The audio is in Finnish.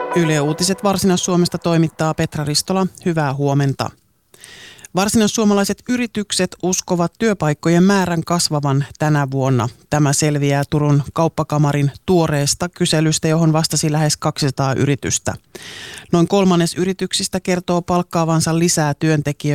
Yle Uutiset Varsinais-Suomesta toimittaa Petra Ristola. Hyvää huomenta. Varsinaissuomalaiset yritykset uskovat työpaikkojen määrän kasvavan tänä vuonna. Tämä selviää Turun kauppakamarin tuoreesta kyselystä, johon vastasi lähes 200 yritystä. Noin kolmannes yrityksistä kertoo palkkaavansa lisää työntekijöitä